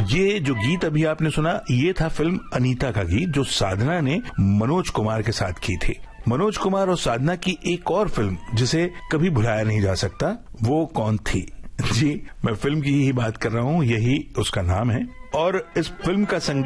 ये जो गीत अभी आपने सुना, ये था फिल्म अनीता का गीत, जो साधना ने मनोज कुमार के साथ की थी। मनोज कुमार और साधना की एक और फिल्म जिसे कभी भुलाया नहीं जा सकता, वो कौन थी? जी, मैं फिल्म की ही बात कर रहा हूँ, यही उसका नाम है। और इस फिल्म का संगीत